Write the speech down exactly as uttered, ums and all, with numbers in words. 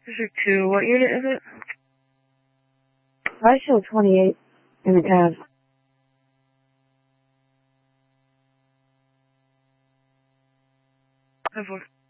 District two, what unit is it? I show twenty-eight in the cab. ten four.